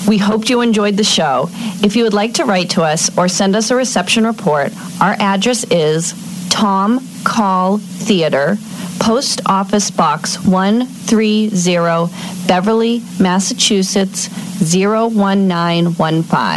We hoped you enjoyed the show. If you would like to write to us or send us a reception report, our address is Tom Call Theater, Post Office Box 130, Beverly, Massachusetts 01915.